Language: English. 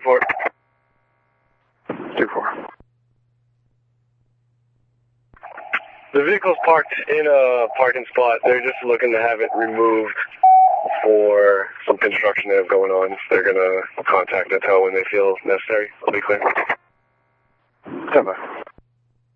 2-4. 2-4. The vehicle's parked in a parking spot. They're just looking to have it removed for some construction they have going on. They're going to contact the tow when they feel necessary. I'll be clear. 10-5.